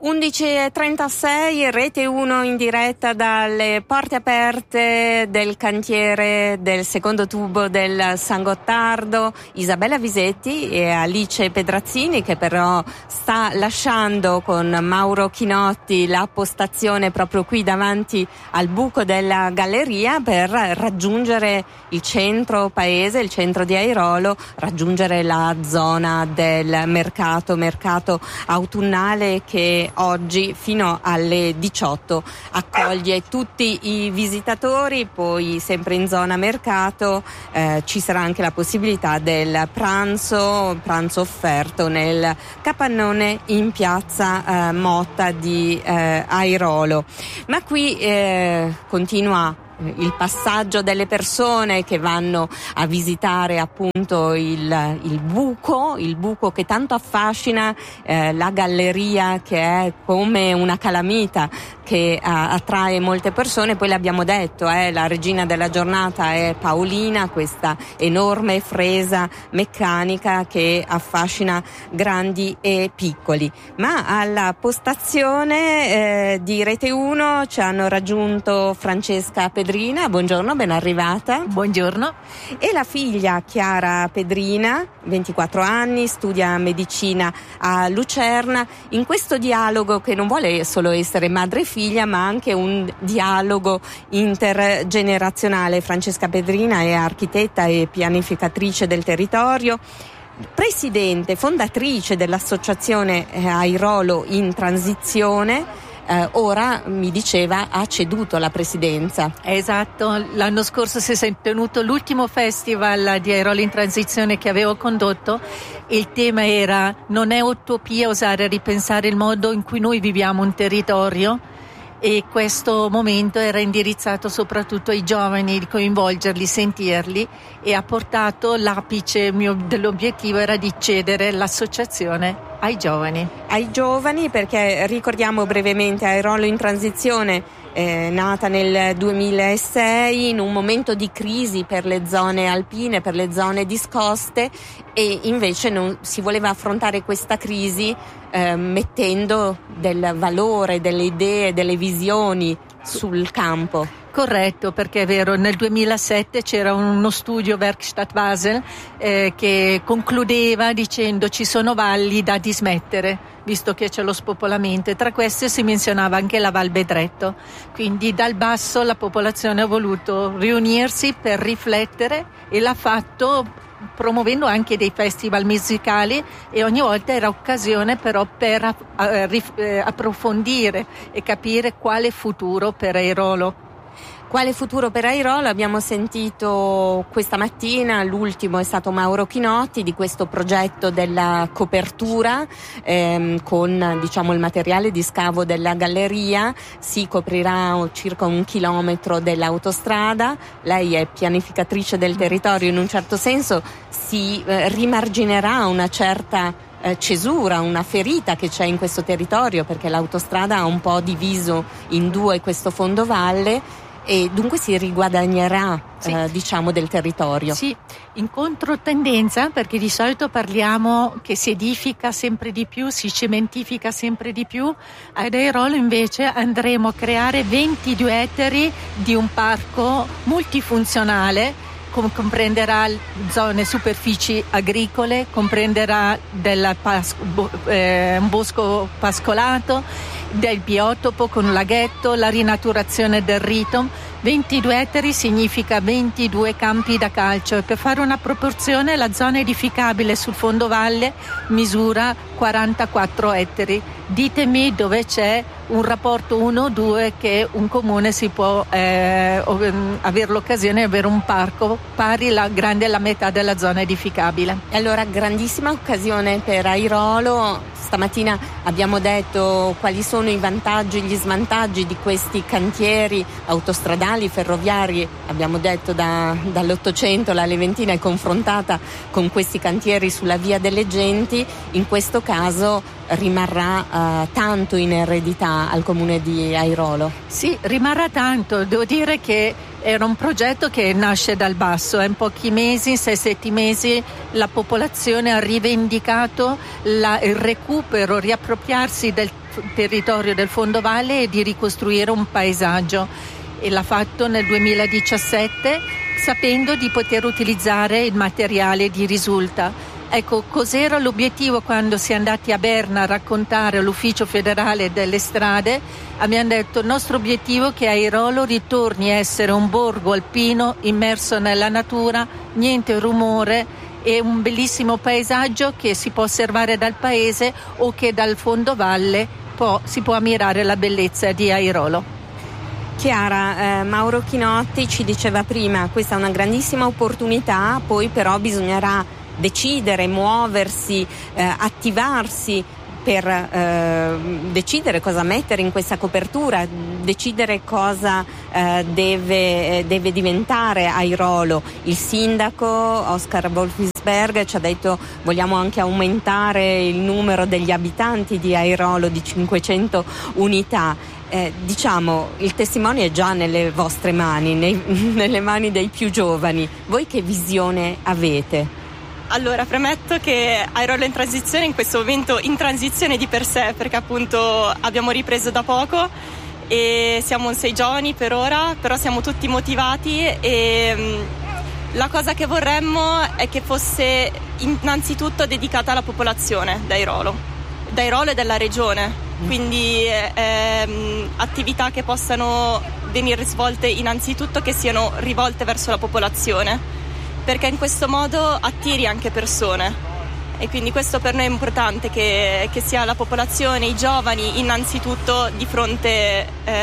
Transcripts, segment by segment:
11:36, Rete 1 in diretta dalle porte aperte del cantiere del secondo tubo del San Gottardo. Isabella Visetti e Alice Pedrazzini, che però sta lasciando con Mauro Chinotti la postazione proprio qui davanti al buco della galleria per raggiungere il centro paese, il centro di Airolo, raggiungere la zona del mercato autunnale che oggi fino alle 18 accoglie tutti i visitatori. Poi sempre in zona mercato ci sarà anche la possibilità del pranzo offerto nel capannone in piazza Motta di Airolo. Ma qui continua il passaggio delle persone che vanno a visitare appunto il buco che tanto affascina, la galleria, che è come una calamita che attrae molte persone. Poi l'abbiamo detto, la regina della giornata è Paolina, questa enorme fresa meccanica che affascina grandi e piccoli. Ma alla postazione di Rete 1 ci hanno raggiunto Francesca Pedrina. Buongiorno, ben arrivata. Buongiorno. E la figlia Chiara Pedrina, 24 anni, studia medicina a Lucerna. In questo dialogo, che non vuole solo essere madre e figlia, ma anche un dialogo intergenerazionale. Francesca Pedrina è architetta e pianificatrice del territorio, presidente, fondatrice dell'associazione Airolo in Transizione. Ora mi diceva ha ceduto la presidenza. Esatto, l'anno scorso si è tenuto l'ultimo festival di Airolo in Transizione che avevo condotto. Il tema era: non è utopia osare ripensare il modo in cui noi viviamo un territorio, e questo momento era indirizzato soprattutto ai giovani, di coinvolgerli, sentirli, e ha portato l'apice dell'obiettivo era di cedere l'associazione ai giovani, perché ricordiamo brevemente Airolo in Transizione, nata nel 2006 in un momento di crisi per le zone alpine, per le zone discoste, e invece non si voleva affrontare questa crisi mettendo del valore, delle idee, delle visioni sul campo. Corretto, perché è vero, nel 2007 c'era uno studio Werkstatt Basel che concludeva dicendo: ci sono valli da dismettere, visto che c'è lo spopolamento, e tra queste si menzionava anche la Val Bedretto. Quindi dal basso la popolazione ha voluto riunirsi per riflettere, e l'ha fatto promuovendo anche dei festival musicali, e ogni volta era occasione però per approfondire e capire quale futuro per Airolo. Quale futuro per Airolo? Abbiamo sentito questa mattina, l'ultimo è stato Mauro Chinotti, di questo progetto della copertura con il materiale di scavo della galleria. Si coprirà circa 1 chilometro dell'autostrada. Lei è pianificatrice del territorio, in un certo senso si rimarginerà una certa cesura, una ferita che c'è in questo territorio, perché l'autostrada ha un po' diviso in due questo fondovalle, e dunque si riguadagnerà del territorio. Sì, in controtendenza, perché di solito parliamo che si edifica sempre di più, si cementifica sempre di più. Ad Airolo invece andremo a creare 22 ettari di un parco multifunzionale. Comprenderà zone, superfici agricole, comprenderà un bosco pascolato, del biotopo con un laghetto, la rinaturazione del Ritom. 22 ettari significa 22 campi da calcio, e per fare una proporzione la zona edificabile sul fondovalle misura 44 ettari. Ditemi dove c'è un rapporto 1-2 che un comune si può avere l'occasione di avere un parco pari grande alla metà della zona edificabile. E allora grandissima occasione per Airolo. Stamattina abbiamo detto quali sono i vantaggi e gli svantaggi di questi cantieri autostradali, ferroviari. Abbiamo detto dall'800 la Leventina è confrontata con questi cantieri sulla Via delle Genti. In questo caso rimarrà tanto in eredità al comune di Airolo. Sì, rimarrà tanto. Devo dire che Era un progetto che nasce dal basso, in pochi mesi, 6-7 mesi, la popolazione ha rivendicato il recupero, riappropriarsi del territorio del fondovalle e di ricostruire un paesaggio, e l'ha fatto nel 2017 sapendo di poter utilizzare il materiale di risulta. Ecco, cos'era l'obiettivo quando si è andati a Berna a raccontare all'Ufficio federale delle strade? Abbiamo detto: il nostro obiettivo è che Airolo ritorni a essere un borgo alpino immerso nella natura, niente rumore e un bellissimo paesaggio che si può osservare dal paese o che dal fondovalle si può ammirare la bellezza di Airolo. Chiara, Mauro Chinotti ci diceva prima, questa è una grandissima opportunità, poi però bisognerà decidere, muoversi, attivarsi per decidere cosa mettere in questa copertura, decidere cosa deve diventare Airolo. Il sindaco Oscar Wolfisberg ci ha detto: vogliamo anche aumentare il numero degli abitanti di Airolo di 500 unità. Diciamo, il testimone è già nelle vostre mani, nelle mani dei più giovani. Voi che visione avete? Allora, premetto che Airolo in transizione in questo momento in transizione di per sé, perché appunto abbiamo ripreso da poco e siamo 6 giovani per ora, però siamo tutti motivati e la cosa che vorremmo è che fosse innanzitutto dedicata alla popolazione d'Airolo e della regione, quindi attività che possano venire svolte innanzitutto che siano rivolte verso la popolazione, perché in questo modo attiri anche persone e quindi questo per noi è importante, che sia la popolazione, i giovani innanzitutto di fronte,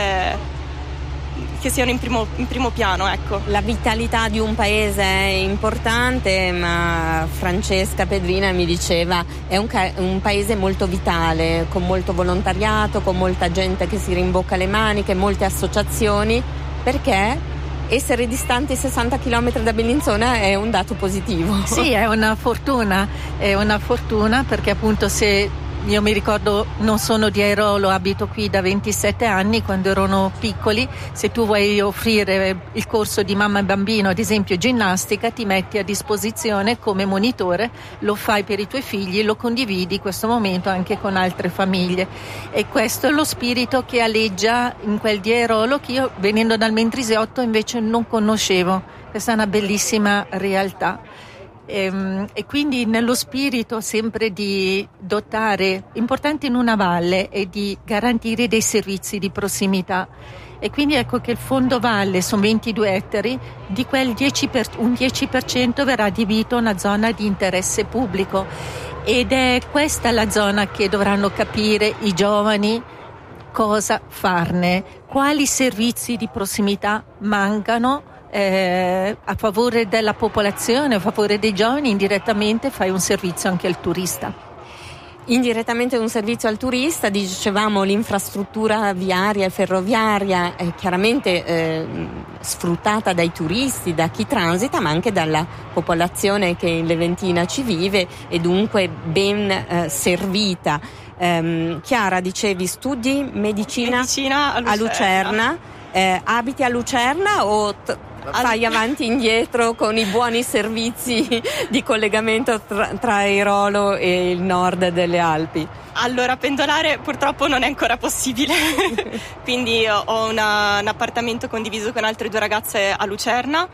che siano in primo piano, ecco. La vitalità di un paese è importante, ma Francesca Pedrina mi diceva è un paese molto vitale, con molto volontariato, con molta gente che si rimbocca le maniche, molte associazioni, perché essere distanti 60 km da Bellinzona è un dato positivo. Sì, è una fortuna perché appunto io mi ricordo, non sono di Airolo, abito qui da 27 anni, quando erano piccoli, se tu vuoi offrire il corso di mamma e bambino, ad esempio ginnastica, ti metti a disposizione come monitore, lo fai per i tuoi figli, lo condividi questo momento anche con altre famiglie, e questo è lo spirito che aleggia in quel di Airolo, che io, venendo dal Mendrisiotto, invece non conoscevo. Questa è una bellissima realtà. E quindi nello spirito sempre di dotare, importante in una valle, e di garantire dei servizi di prossimità, e quindi ecco che il fondovalle sono 22 ettari, di quel un 10% verrà adibito a una zona di interesse pubblico, ed è questa la zona che dovranno capire i giovani cosa farne, quali servizi di prossimità mancano a favore della popolazione, a favore dei giovani. Indirettamente fai un servizio anche al turista. Indirettamente un servizio al turista, dicevamo, l'infrastruttura viaria e ferroviaria è chiaramente sfruttata dai turisti, da chi transita, ma anche dalla popolazione che in Leventina ci vive, e dunque ben servita. Chiara, dicevi studi medicina a Lucerna. Abiti a Lucerna o fai avanti e indietro con i buoni servizi di collegamento tra Airolo e il nord delle Alpi? Allora, pendolare purtroppo non è ancora possibile, quindi ho un appartamento condiviso con altre 2 ragazze a Lucerna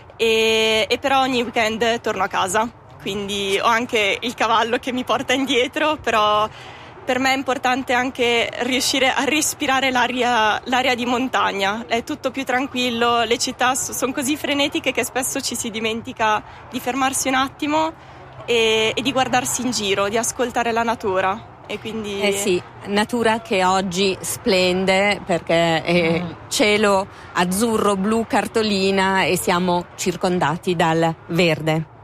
e però ogni weekend torno a casa, quindi ho anche il cavallo che mi porta indietro, però per me è importante anche riuscire a respirare l'aria di montagna, è tutto più tranquillo, le città sono così frenetiche che spesso ci si dimentica di fermarsi un attimo e di guardarsi in giro, di ascoltare la natura. E quindi sì, natura che oggi splende perché è cielo azzurro, blu, cartolina, e siamo circondati dal verde.